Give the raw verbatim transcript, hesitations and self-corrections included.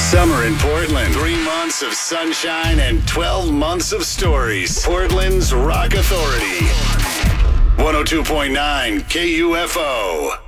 Summer in Portland. Three months of sunshine and twelve months of stories. Portland's Rock Authority. one oh two point nine K U F O.